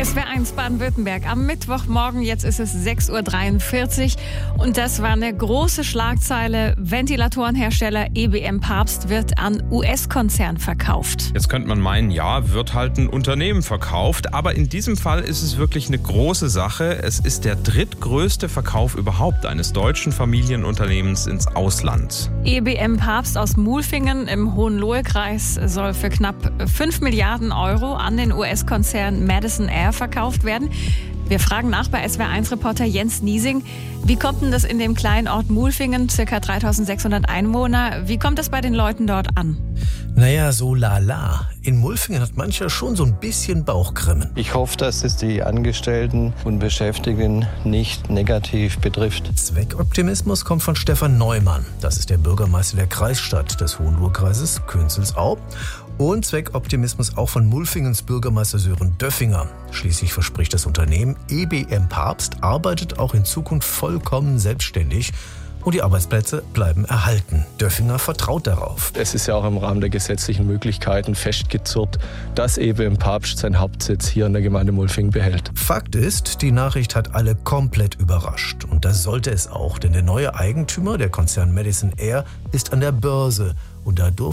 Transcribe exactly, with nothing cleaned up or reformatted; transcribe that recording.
S W R eins Baden-Württemberg am Mittwochmorgen, jetzt ist es sechs Uhr dreiundvierzig und das war eine große Schlagzeile. Ventilatorenhersteller E B M Papst wird an U S-Konzern verkauft. Jetzt könnte man meinen, ja, wird halt ein Unternehmen verkauft, aber in diesem Fall ist es wirklich eine große Sache. Es ist der drittgrößte Verkauf überhaupt eines deutschen Familienunternehmens ins Ausland. E B M Papst aus Mulfingen im Hohenlohe-Kreis soll für knapp fünf Milliarden Euro an den U S-Konzern Madison Air verkauft werden. Wir fragen nach bei S W R eins Reporter Jens Niesing. Wie kommt denn das in dem kleinen Ort Mulfingen, ca. dreitausendsechshundert Einwohner, wie kommt das bei den Leuten dort an? Naja, so lala. In Mulfingen hat mancher schon so ein bisschen Bauchgrimmen. Ich hoffe, dass es die Angestellten und Beschäftigten nicht negativ betrifft. Zweckoptimismus kommt von Stefan Neumann. Das ist der Bürgermeister der Kreisstadt des Hohenlohe-Kreises Künzelsau. Und Zweckoptimismus auch von Mulfingens Bürgermeister Sören Döffinger. Schließlich verspricht das Unternehmen E B M Papst arbeitet auch in Zukunft vollkommen selbstständig. Und die Arbeitsplätze bleiben erhalten. Döffinger vertraut darauf. Es ist ja auch im Rahmen der gesetzlichen Möglichkeiten festgezurrt, dass E B M Papst seinen Hauptsitz hier in der Gemeinde Mulfingen behält. Fakt ist, die Nachricht hat alle komplett überrascht. Und das sollte es auch, denn der neue Eigentümer, der Konzern Madison Air, ist an der Börse. Und dadurch